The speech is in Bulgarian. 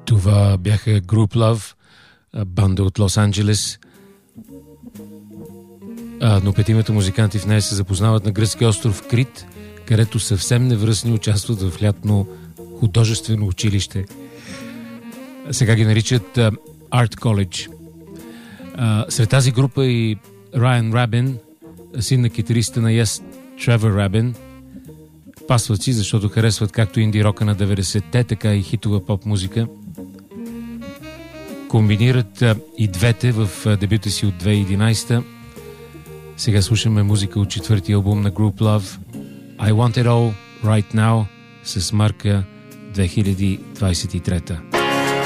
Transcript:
Това бяха Group Love, банда от Лос-Анджелес. Но петимата музиканти в нея се запознават на гръцки остров Крит, където съвсем невръстни участват в лятно художествено училище. Сега ги наричат Art College. Сред тази група и Райан Рабин, син на китариста на Yes, Тревор Рабин. Пасват си, защото харесват както инди рока на 90-те, така и хитова поп музика. Комбинират и двете в дебюта си от 2011. Сега слушаме музика от четвъртия албум на Group Love, I Want It All Right Now, с марка 2023.